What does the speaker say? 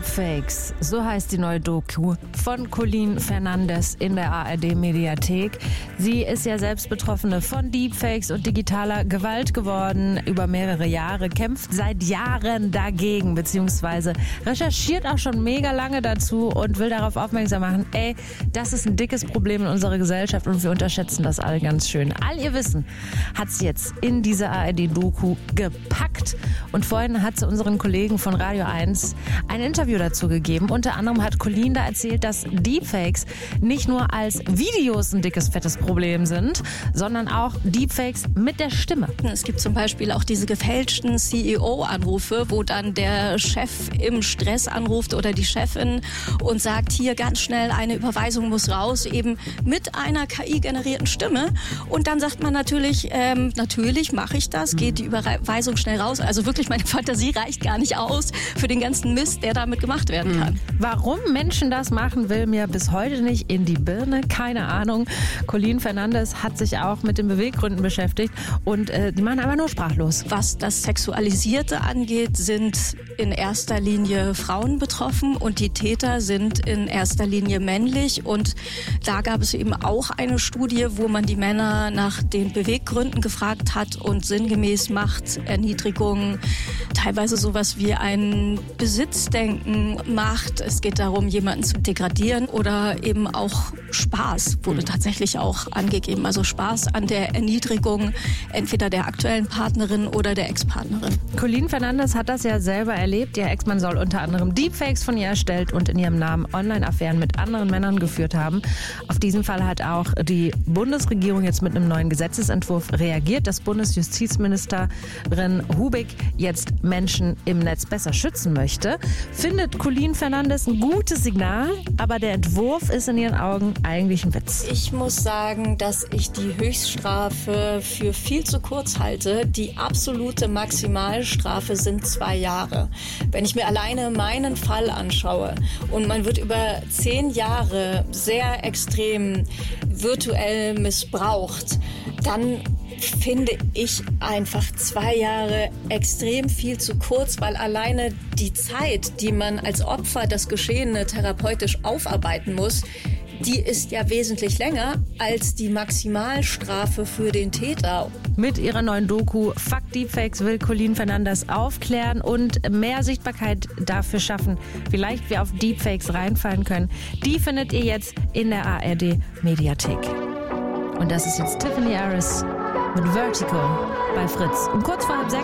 Deepfakes, so heißt die neue Doku von Colleen Fernandes in der ARD-Mediathek. Sie ist ja selbst Betroffene von Deepfakes und digitaler Gewalt geworden über mehrere Jahre, kämpft seit Jahren dagegen, beziehungsweise recherchiert auch schon mega lange dazu und will darauf aufmerksam machen, das ist ein dickes Problem in unserer Gesellschaft und wir unterschätzen das alle ganz schön. All ihr Wissen hat sie jetzt in diese ARD-Doku gepackt und vorhin hat sie unseren Kollegen von Radio 1 ein Interview dazu gegeben. Unter anderem hat Colleen da erzählt, dass Deepfakes nicht nur als Videos ein dickes, fettes Problem sind, sondern auch Deepfakes mit der Stimme. Es gibt zum Beispiel auch diese gefälschten CEO-Anrufe, wo dann der Chef im Stress anruft oder die Chefin und sagt, hier ganz schnell eine Überweisung muss raus, eben mit einer KI-generierten Stimme. Und dann sagt man natürlich mache ich das, geht die Überweisung schnell raus. Also wirklich, meine Fantasie reicht gar nicht aus für den ganzen Mist, der damit gemacht werden kann. Warum Menschen das machen, will mir bis heute nicht in die Birne. Keine Ahnung. Colleen Fernandes hat sich auch mit den Beweggründen beschäftigt und die machen aber nur sprachlos. Was das Sexualisierte angeht, sind in erster Linie Frauen betroffen und die Täter sind in erster Linie männlich. Und da gab es eben auch eine Studie, wo man die Männer nach den Beweggründen gefragt hat und sinngemäß Macht, Erniedrigung, teilweise sowas wie ein Besitzdenken, Macht. Es geht darum, jemanden zu degradieren oder eben auch Spaß wurde tatsächlich auch angegeben. Also Spaß an der Erniedrigung entweder der aktuellen Partnerin oder der Ex-Partnerin. Colleen Fernandes hat das ja selber erlebt. Ihr Ex-Mann soll unter anderem Deepfakes von ihr erstellt und in ihrem Namen Online-Affären mit anderen Männern geführt haben. Auf diesen Fall hat auch die Bundesregierung jetzt mit einem neuen Gesetzesentwurf reagiert, dass Bundesjustizministerin Hubig jetzt Menschen im Netz besser schützen möchte. Findet Colleen Fernandes ein gutes Signal, aber der Entwurf ist in ihren Augen eigentlich ein Witz. Ich muss sagen, dass ich die Höchststrafe für viel zu kurz halte. Die absolute Maximalstrafe sind 2 Jahre. Wenn ich mir alleine meinen Fall anschaue und man wird über 10 Jahre sehr extrem virtuell missbraucht, dann finde ich einfach 2 Jahre extrem viel zu kurz, weil alleine die Zeit, die man als Opfer das Geschehene therapeutisch aufarbeiten muss, die ist ja wesentlich länger als die Maximalstrafe für den Täter. Mit ihrer neuen Doku Fuck Deepfakes will Colleen Fernandes aufklären und mehr Sichtbarkeit dafür schaffen, vielleicht wir auf Deepfakes reinfallen können. Die findet ihr jetzt in der ARD-Mediathek. Und das ist jetzt Tiffany Harris mit Vertigo bei Fritz. Um kurz vor 5:30